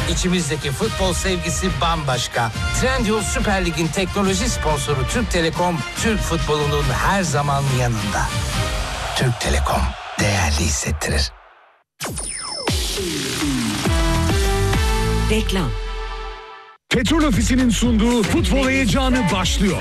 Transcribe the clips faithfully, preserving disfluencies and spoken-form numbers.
İçimizdeki futbol sevgisi bambaşka. Trendyol Süper Lig'in teknoloji sponsoru Türk Telekom, Türk futbolunun her zaman yanında. Türk Telekom değerli hissettirir. Reklam. Petrol Ofisi'nin sunduğu futbol heyecanı başlıyor.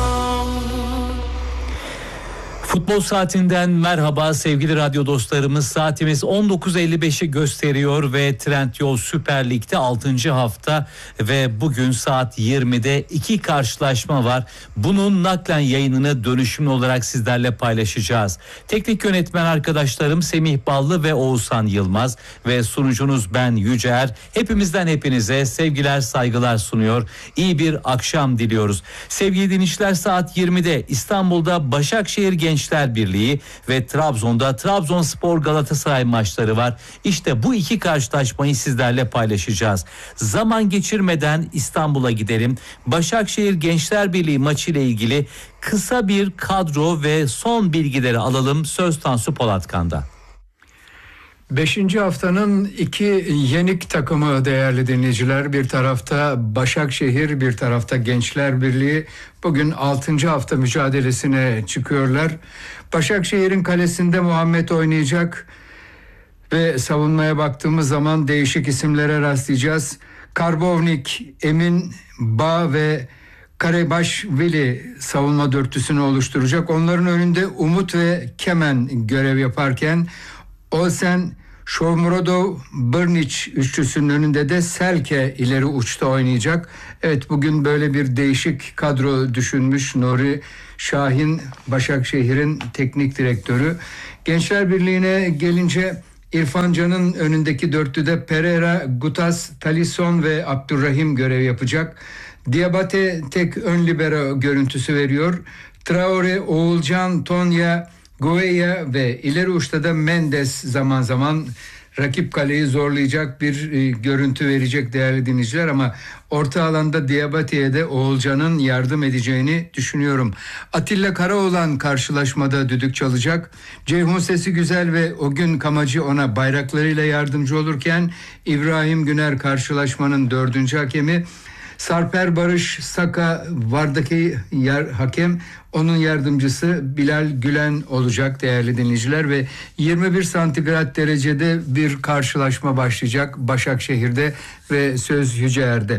Futbol saatinden merhaba sevgili radyo dostlarımız. Saatimiz on dokuz elli beşi gösteriyor ve Trendyol Süper Lig'de altıncı hafta ve bugün saat yirmide iki karşılaşma var. Bunun naklen yayınını dönüşümlü olarak sizlerle paylaşacağız. Teknik yönetmen arkadaşlarım Semih Ballı ve Oğuzhan Yılmaz ve sunucunuz ben Yüceer. Hepimizden hepinize sevgiler, saygılar sunuyor. İyi bir akşam diliyoruz. Sevgili dinleyiciler, saat yirmide İstanbul'da Başakşehir Gençler Birliği ve Trabzon'da Trabzonspor Galatasaray maçları var. İşte bu iki karşılaşmayı sizlerle paylaşacağız. Zaman geçirmeden İstanbul'a gidelim. Başakşehir Gençler Birliği maçı ile ilgili kısa bir kadro ve son bilgileri alalım. Söz Tansu Polatkan'da. Beşinci haftanın iki yenik takımı değerli dinleyiciler. Bir tarafta Başakşehir, bir tarafta Gençler Birliği. Bugün altıncı hafta mücadelesine çıkıyorlar. Başakşehir'in kalesinde Muhammed oynayacak ve savunmaya baktığımız zaman değişik isimlere rastlayacağız. Karbovnik, Emin, Bağ ve Karebaşvili savunma dörtlüsünü oluşturacak. Onların önünde Umut ve Kemen görev yaparken Olsen, Shomurodov, Brnic üçlüsünün önünde de Selke ileri uçta oynayacak. Evet, bugün böyle bir değişik kadro düşünmüş Nuri Şahin, Başakşehir'in teknik direktörü. Gençler Birliği'ne gelince İrfan Can'ın önündeki dörtlüde Pereira, Gutas, Talisson ve Abdurrahim görev yapacak. Diabate tek ön libero görüntüsü veriyor. Traore, Oğulcan, Tonya, Goya ve ileri uçta da Mendes zaman zaman rakip kaleyi zorlayacak bir e, görüntü verecek değerli dinleyiciler, ama orta alanda Diabate'ye de Oğulcan'ın yardım edeceğini düşünüyorum. Atilla Karaoğlan karşılaşmada düdük çalacak. Ceyhun Sesi Güzel ve Ogün Kamacı ona bayraklarıyla yardımcı olurken İbrahim Güner karşılaşmanın dördüncü hakemi. Sarper Barış Saka vardaki yer hakem, onun yardımcısı Bilal Gülen olacak değerli dinleyiciler ve yirmi bir santigrat derecede bir karşılaşma başlayacak Başakşehir'de ve söz Yüceer'de.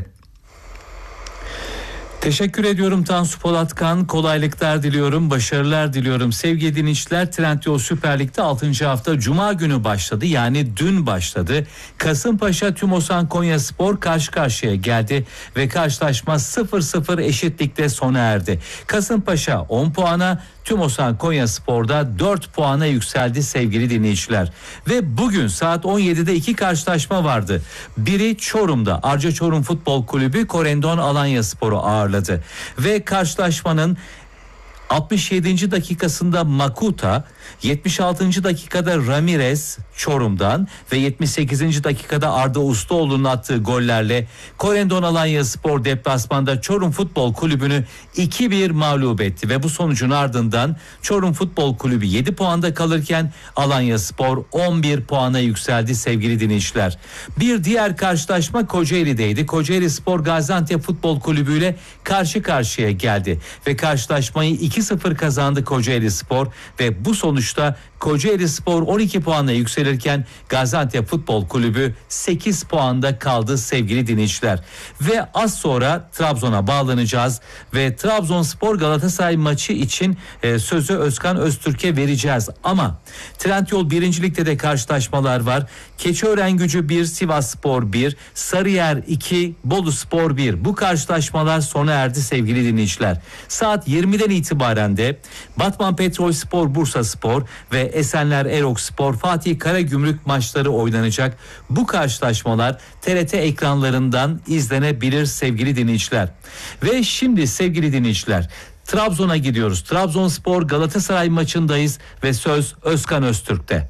Teşekkür ediyorum Tansu Polatkan. Kolaylıklar diliyorum, başarılar diliyorum. Sevgili dinleyiciler, Trendyol Süper Lig'de altıncı hafta Cuma günü başladı. Yani dün başladı. Kasımpaşa Tümosan Konyaspor karşı karşıya geldi ve karşılaşma sıfır sıfır eşitlikte sona erdi. Kasımpaşa on puana, Tümosan Konyaspor'da dört puana yükseldi sevgili dinleyiciler. Ve bugün saat on yedide iki karşılaşma vardı. Biri Çorum'da. Arca Çorum Futbol Kulübü Korendon Alanyaspor'u ağırladı. Ve karşılaşmanın altmış yedinci dakikasında Makuta, yetmiş altıncı dakikada Ramirez Çorum'dan ve yetmiş sekizinci dakikada Arda Ustaoğlu'nun attığı gollerle Korendon Alanyaspor deplasmanda Çorum Futbol Kulübü'nü iki bir mağlup etti ve bu sonucun ardından Çorum Futbol Kulübü yedi puanda kalırken Alanyaspor on bir puana yükseldi sevgili dinleyiciler. Bir diğer karşılaşma Kocaeli'deydi. Kocaelispor Gaziantep Futbol Kulübü ile karşı karşıya geldi ve karşılaşmayı iki sıfır kazandı Kocaelispor ve bu sonuçta Kocaelispor on iki puanla yükselirken Gaziantep Futbol Kulübü sekiz puanda kaldı sevgili dinleyiciler. Ve az sonra Trabzon'a bağlanacağız ve Trabzonspor Galatasaray maçı için e, sözü Özkan Öztürk'e vereceğiz. Ama Trendyol birinci Lig'de de karşılaşmalar var. Keçiören-Gücü bir, Sivasspor bir, Sarıyer iki, Boluspor bir. Bu karşılaşmalar sona erdi sevgili dinleyiciler. Saat yirmiden itibaren de Batman Petrolspor Bursaspor ve Esenler Erokspor Fatih Karagümrük maçları oynanacak. Bu karşılaşmalar T R T ekranlarından izlenebilir sevgili dinleyiciler. Ve şimdi sevgili dinleyiciler, Trabzon'a gidiyoruz. Trabzonspor Galatasaray maçındayız ve söz Özkan Öztürk'te.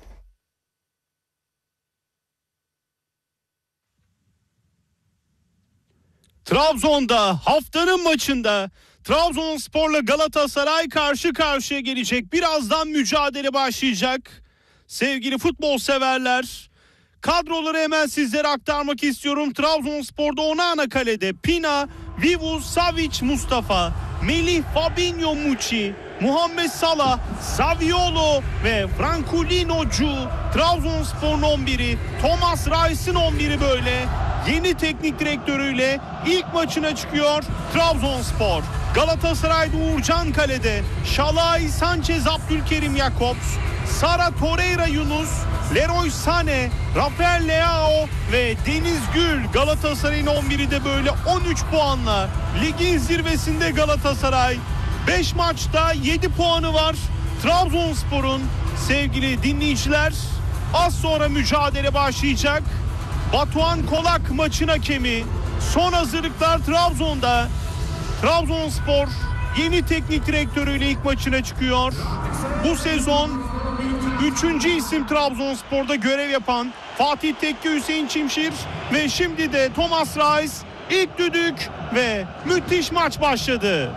Trabzon'da haftanın maçında Trabzonspor'la Galatasaray karşı karşıya gelecek. Birazdan mücadele başlayacak. Sevgili futbol severler, Kadroları hemen sizlere aktarmak istiyorum. Trabzonspor'da Onana kalede, Pina, Vivu, Savic, Mustafa, Melih, Fabinho, Muçi, Muhammed Salah, Saviolo ve Franculino'cu. Trabzonspor'un on biri, Thomas Reis'in on biri böyle. Yeni teknik direktörüyle ilk maçına çıkıyor Trabzonspor. Galatasaray'da Uğurcan kalede, Şalay, Sanchez, Abdülkerim, Jakobs, Sara, Torreira, Yunus, Leroy Sané, Rafael Leao ve Deniz Gül. Galatasaray'ın on biri de böyle on üç puanla. Ligin zirvesinde Galatasaray. beş maçta yedi puanı var Trabzonspor'un. Sevgili dinleyiciler, az sonra mücadele başlayacak. Batuhan Kolak maçın hakemi. Son hazırlıklar Trabzon'da. Trabzonspor yeni teknik direktörüyle ilk maçına çıkıyor. Bu sezon üçüncü isim Trabzonspor'da görev yapan Fatih Tekke, Hüseyin Çimşir ve şimdi de Thomas Reis. İlk düdük ve müthiş maç başladı.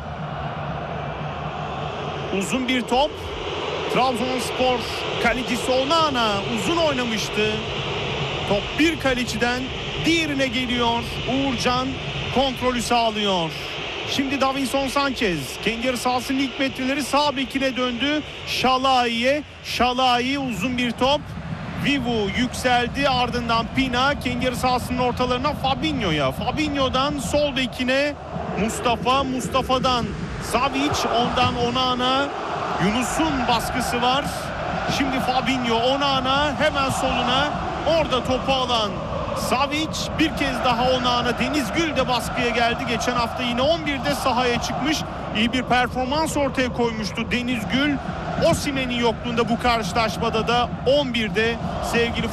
Uzun bir top. Trabzonspor kalecisi Onana uzun oynamıştı. Top bir kaleciden diğerine geliyor. Uğurcan kontrolü sağlıyor. Şimdi Davinson Sanchez kendi yarı sahasının ilk metreleri sağ bekine döndü. Şalai'ye. Şalai uzun bir top. Vivu yükseldi, ardından Pina kendi yarı sahasının ortalarına Fabinho'ya. Fabinho'dan sol bekine Mustafa. Mustafa'dan Savic, ondan Onana. Yunus'un baskısı var. Şimdi Fabinho, Onana hemen soluna. Orada topu alan Savic, bir kez daha Onana. Deniz Gül de baskıya geldi. Geçen hafta yine on birde sahaya çıkmış. İyi bir performans ortaya koymuştu Deniz Gül. Osimhen'in yokluğunda bu karşılaşmada da on birde sevgili